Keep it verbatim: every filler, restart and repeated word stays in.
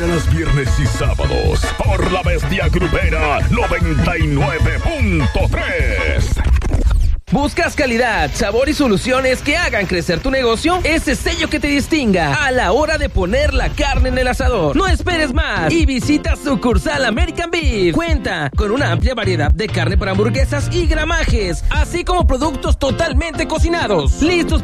Espéralas viernes y sábados por La Bestia Grupera noventa y nueve punto tres. ¿Buscas calidad, sabor y soluciones que hagan crecer tu negocio? Ese sello que te distinga a la hora de poner la carne en el asador. No esperes más y visita sucursal American Beef. Cuenta con una amplia variedad de carne para hamburguesas y gramajes, así como productos totalmente cocinados, listos